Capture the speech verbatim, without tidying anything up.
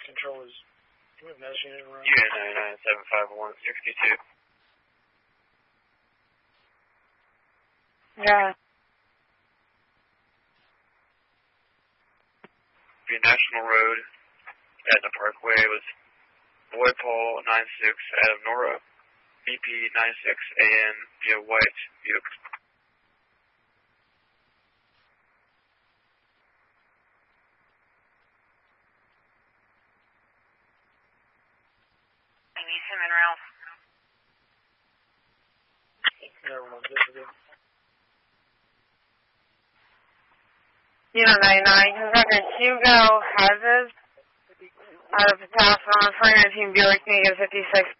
control is, you have Mesh unit around. U N nine nine seven five one six two. Yeah. Be National Road, Etna Parkway with Boy Paul nine six out of Nora, B P nine six A N via White Buick. I need him in Ralph. Never mind, this is good. Zero nine nine, Record Hugo Hazes out of Pasadena, Fire Team Buick, negative fifty-six